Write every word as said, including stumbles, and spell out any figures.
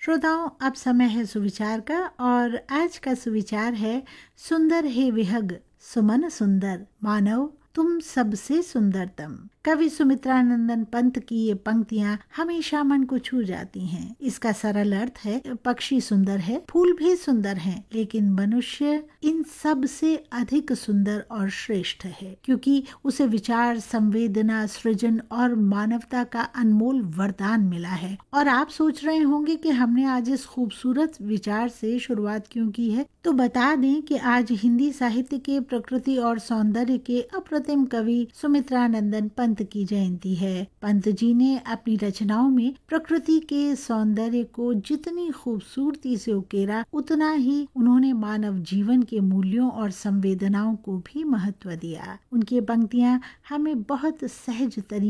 श्रोताओं, अब समय है सुविचार का और आज का सुविचार है सुंदर है विहग सुमन सुंदर मानव तुम सबसे सुंदरतम। कवि सुमित्रानंदन पंत की ये पंक्तियां हमेशा मन को छू जाती हैं। इसका सरल अर्थ है, पक्षी सुंदर है, फूल भी सुंदर हैं, लेकिन मनुष्य इन सब से अधिक सुंदर और श्रेष्ठ है, क्योंकि उसे विचार, संवेदना, सृजन और मानवता का अनमोल वरदान मिला है। और आप सोच रहे होंगे कि हमने आज इस खूबसूरत विचार से शुरुआत क्यों की है, तो बता दें कि आज हिंदी साहित्य के प्रकृति और सौंदर्य के अप्रतिम कवि सुमित्रानंदन पंत की जयंती है। पंत जी ने अपनी रचनाओं में प्रकृति के सौंदर्य को जितनी खूबसूरती से उकेरा, उतना ही उन्होंने मानव जीवन के मूल्यों और संवेदनाओं को भी महत्व दिया। उनकी पंक्तियां हमें बहुत सहज तरीके